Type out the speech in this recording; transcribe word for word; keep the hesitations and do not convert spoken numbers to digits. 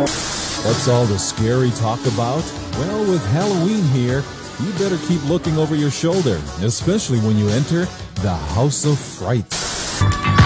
What's all the scary talk about? Well, with Halloween here, you better keep looking over your shoulder, especially when you enter the House of Fright.